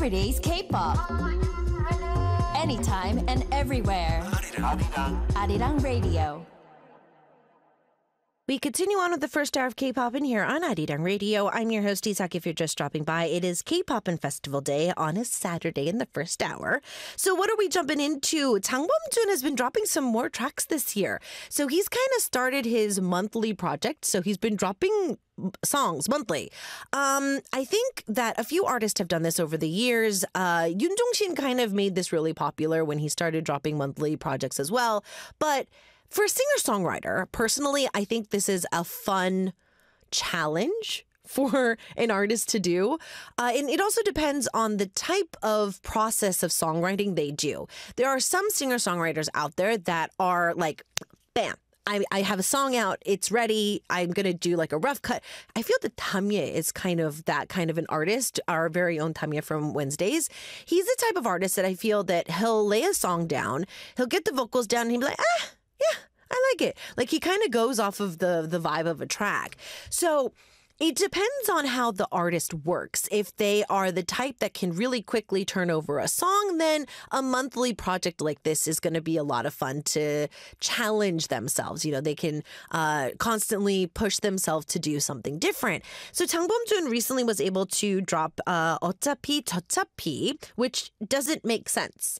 Everyday's K-pop. Anytime and everywhere. Arirang Radio. We continue on with the first hour of K-pop in here on Arirang Radio. I'm your host, Isak. If you're just dropping by, it is K-pop and Festival Day on a Saturday in the first hour. So what are we jumping into? Jang Bum-jun has been dropping some more tracks this year. So he's kind of started his monthly project. So he's been dropping songs monthly. I think that a few artists have done this over the years. Yoon Jong-shin kind of made this really popular when he started dropping monthly projects as well. But for a singer-songwriter, personally, I think this is a fun challenge for an artist to do. And it also depends on the type of process of songwriting they do. There are some singer-songwriters out there that are like, bam, I have a song out, it's ready, I'm going to do like a rough cut. I feel that Tamye is kind of that kind of an artist, our very own Tamye from Wednesdays. He's the type of artist that I feel that he'll lay a song down, he'll get the vocals down, and he'll be like, yeah, I like it. Like he kind of goes off of the vibe of a track. So it depends on how the artist works. If they are the type that can really quickly turn over a song, then a monthly project like this is going to be a lot of fun to challenge themselves. You know, they can constantly push themselves to do something different. So Jang Bum-jun recently was able to drop 어차피 저차피, which doesn't make sense.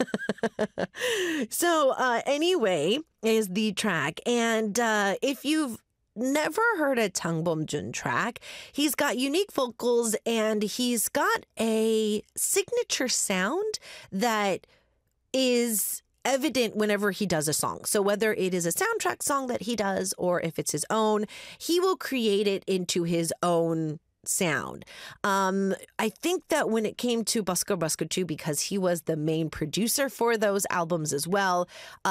So anyway, is the track. And if you've never heard a Jang Bum-jun track, he's got unique vocals and he's got a signature sound that is evident whenever he does a song. So whether it is a soundtrack song that he does or if it's his own, he will create it into his own sound. I think that when it came to Busker Busker 2, because he was the main producer for those albums as well,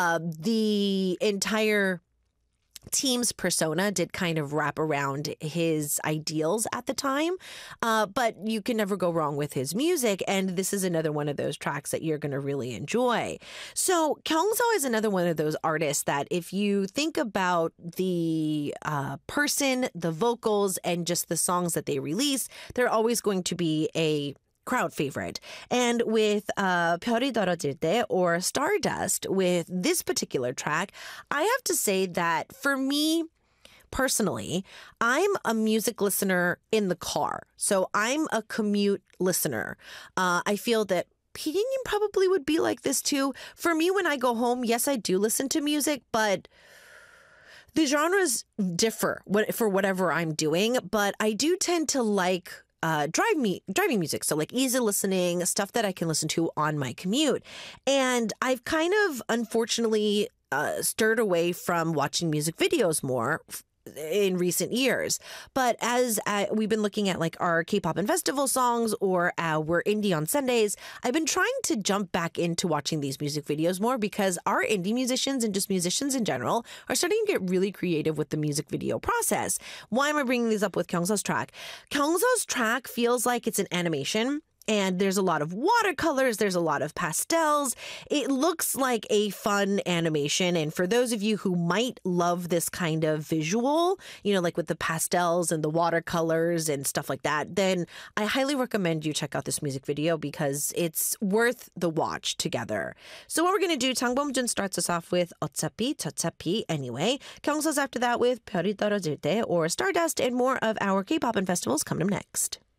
the entire team's persona did kind of wrap around his ideals at the time. But you can never go wrong with his music. And this is another one of those tracks that you're going to really enjoy. So Kyungso is another one of those artists that if you think about the person, the vocals, and just the songs that they release, they're always going to be a crowd favorite. And with 별이 떨어질 때 or Stardust, with this particular track, I have to say that for me personally, I'm a music listener in the car. So I'm a commute listener. I feel that PD님 probably would be like this too. For me, when I go home, yes, I do listen to music, but the genres differ for whatever I'm doing. But I do tend to like driving music. So like easy listening, stuff that I can listen to on my commute. And I've kind of unfortunately stirred away from watching music videos more in recent years. But as we've been looking at like our K-pop and festival songs or our indie on Sundays, I've been trying to jump back into watching these music videos more because our indie musicians and just musicians in general are starting to get really creative with the music video process. Why am I bringing these up with Kyungso's track? Kyungso's track feels like it's an animation. And there's a lot of watercolors, there's a lot of pastels. It looks like a fun animation. And for those of you who might love this kind of visual, you know, like with the pastels and the watercolors and stuff like that, then I highly recommend you check out this music video because it's worth the watch together. So what we're going to do, Jang Bum-jun starts us off with 어차피 저차피 anyway. Kyungso's after that with 별이 떨어질 때 or Stardust, and more of our K-pop and festivals coming up next.